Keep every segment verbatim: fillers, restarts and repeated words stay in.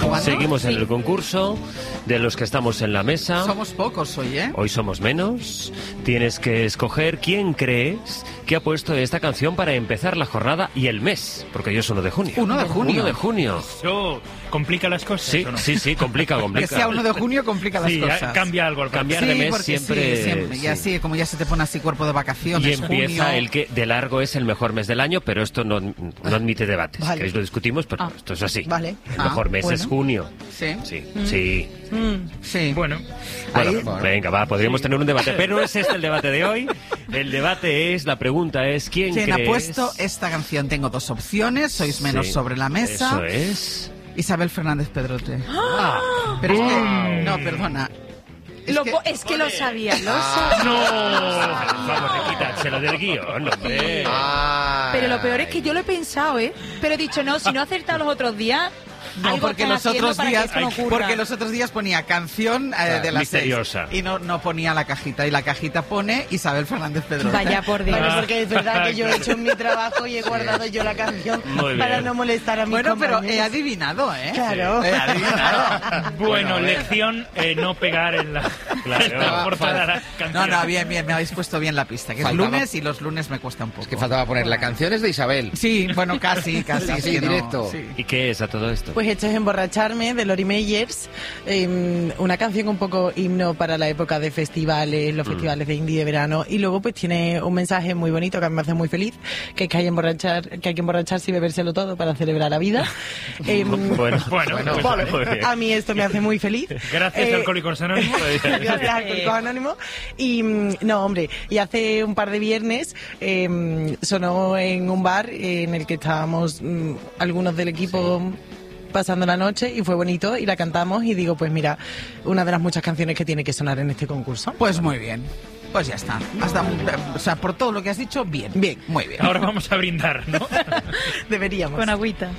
jugando? Seguimos en Sí. el concurso de los que estamos en la mesa. Somos pocos hoy, ¿eh? Hoy somos menos. Tienes que escoger quién crees que ha puesto esta canción para empezar la jornada y el mes, porque hoy es uno de junio. uno de junio. uno de junio. Eso complica las cosas, Sí, ¿o no? sí, sí, complica, complica. Que sea uno de junio complica las Sí, cosas. cambia algo al Cambiar Sí, de mes porque siempre... sí, siempre. Y sí. así, como ya se te pone así cuerpo de vacaciones, Y empieza junio. el que de largo es el mejor mes del año, pero esto no, no admite debates. Vale. Si queréis lo discutimos, pero Ah. esto es así. Vale. El Ah, mejor mes bueno. es junio. Sí. Sí, sí. Sí. Bueno, Bueno, Ahí- venga, va, podríamos tener un debate, pero no es este el debate de hoy. El debate es, la pregunta es, ¿quién, ¿Quién ha crees? puesto esta canción? Tengo dos opciones, sois menos Sí, sobre la mesa. Eso es. Isabel Fernández Pedrote. Pero es que... No, perdona. Es Lo que- po- es que lo sabía, lo Ah. sabía. No, vamos a quitárselo del guión, hombre. Pero lo peor es que yo lo he pensado, ¿eh? Pero he dicho, no, si no he acertado los otros días, No, algo porque están los haciendo otros para que días, esto no ocurra. porque los otros días ponía canción eh, de las misteriosa. seis y no, no ponía la cajita, y la cajita pone Isabel Fernández Pedrote. Vaya por Dios. Ah. Vale, porque es verdad que yo he hecho mi trabajo y he guardado yo la canción Muy para bien. no molestar a mis Bueno, pero compañeros. he adivinado, ¿eh? Claro. He adivinado. bueno, a ver. lección, eh, no pegar en la, Claro. en la portada de la No, canción. no, bien, bien, me habéis puesto bien la pista, que es Faltaba- lunes y los lunes me cuesta un poco. Que faltaba poner la canción es de Isabel. Sí, bueno, casi, casi. Así, es que no, directo. sí. ¿Y qué es a todo esto? Pues esto es Emborracharme, de Lori Meyers, eh, una canción un poco himno para la época de festivales, los festivales de indie de verano, y luego pues tiene un mensaje muy bonito que a mí me hace muy feliz, que es que hay, emborrachar, que hay que emborracharse y bebérselo todo para celebrar la vida. Eh, bueno, Bueno, pues, vale. muy bien. A mí esto me hace muy feliz. Gracias, Eh, Alcohólicos Anónimos. Gracias, Alcohólicos Anónimos. Y mm, no, hombre, y hace un par de viernes eh, sonó en un bar eh, en el que estábamos mm, algunos del equipo pasando la noche y fue bonito y la cantamos y digo, pues mira, una de las muchas canciones que tiene que sonar en este concurso. Pues muy bien. Pues ya está. Hasta, o sea, por todo lo que has dicho, bien. Bien. Muy bien. Ahora vamos a brindar, ¿no? Deberíamos. Con agüita.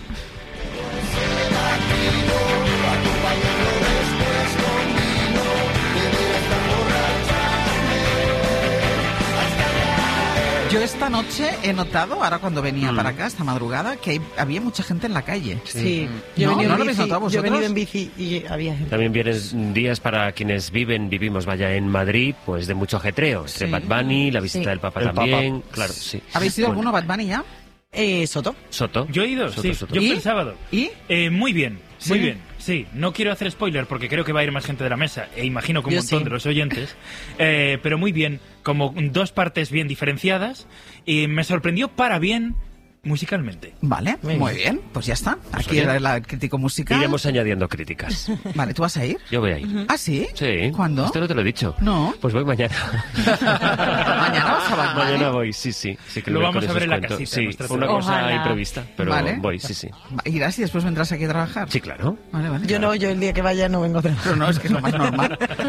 Yo esta noche he notado, ahora cuando venía Mm. para acá, esta madrugada, que hay- había mucha gente en la calle. Sí, yo, ¿No? he venido ¿No en lo habéis bici, notado yo he venido vosotros? en bici y había gente. También vienen días para quienes viven, vivimos, vaya, en Madrid, pues de mucho ajetreo. Entre Sí. Bad Bunny, la visita Sí. del Papa El también. Claro, sí. ¿Habéis ido Bueno, alguno Bad Bunny ya? Eh, Soto. Soto. Yo he ido, Soto, sí. Soto. Yo fui ¿Y? el sábado. ¿Y? Eh, muy bien, muy ¿Sí? bien. Sí, no quiero hacer spoiler porque creo que va a ir más gente de la mesa e imagino que un Yo montón sí. de los oyentes. Eh, pero muy bien, como dos partes bien diferenciadas y me sorprendió para bien musicalmente. Vale, muy Muy bien. Pues ya está. Aquí oye, era la crítico musical. Iremos añadiendo críticas. Vale, ¿tú vas a ir? Yo voy a ir. ¿Ah, sí? Sí. ¿Cuándo? Esto no te lo he dicho. No. Pues voy mañana. ¿Mañana vas a Bad Bunny? Mañana voy, sí, sí. sí que Lo voy vamos con a ver esos en la cuentos. casita, Sí, nuestra fue una tele. cosa Ojalá. imprevista, pero Vale. voy, sí, sí. Va- ¿Irás y después vendrás aquí a trabajar? Sí, claro. Vale, vale. Yo no, yo el día que vaya no vengo de Pero no, es que es lo más normal.